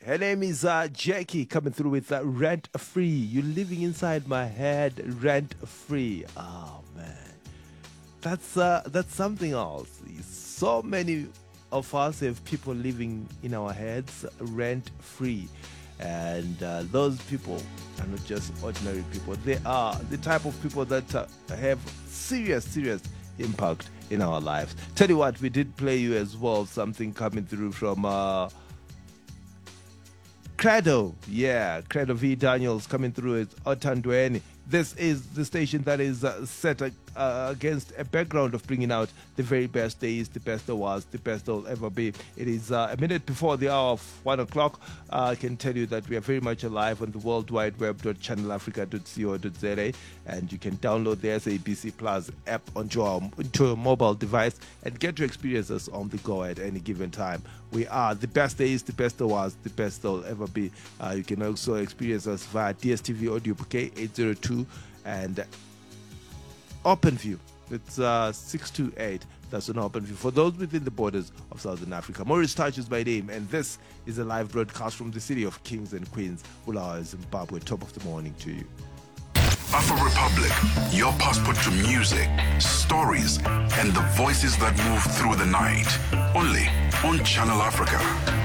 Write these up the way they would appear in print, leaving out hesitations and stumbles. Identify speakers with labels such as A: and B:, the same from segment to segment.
A: Her name is Jackie, coming through with Rent Free. You're living inside my head, rent free. Oh man, that's something else. So many of us have people living in our heads rent free, and those people are not just ordinary people. They are the type of people that have serious impact in our lives. Tell you what, we did play you as well something coming through from Credo. Yeah, Credo V Daniels coming through as Otandweni. This is the station that is set against a background of bringing out the very best days, the best there was, the best there'll ever be. It is a minute before the hour of 1 o'clock. I can tell you that we are very much alive on the World Wide Web.channelafrica.co.za, and you can download the SABC Plus app onto your mobile device and get to experience us on the go at any given time. We are the best days, the best there was, the best there'll ever be. You can also experience us via DSTV Audio Bouquet 802 and OpenView. It's 628. That's an OpenView for those within the borders of Southern Africa. Maurice Touch is my name, and this is a live broadcast from the city of Kings and Queens, Bulawayo, Zimbabwe. Top of the morning to you.
B: Afro Republic, your passport to music, stories, and the voices that move through the night. Only on Channel Africa.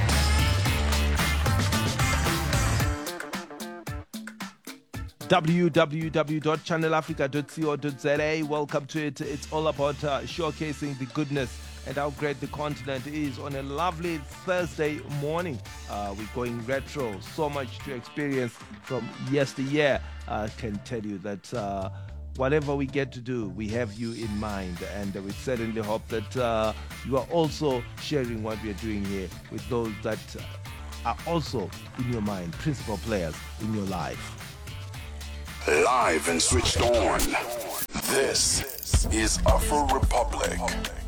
A: www.channelafrica.co.za. Welcome to it. It's all about showcasing the goodness and how great the continent is on a lovely Thursday morning. We're going retro. So much to experience from yesteryear. I can tell you that whatever we get to do, we have you in mind, and we certainly hope that you are also sharing what we are doing here with those that are also in your mind, principal players in your life.
B: Live and switched on. This is Afro Republic.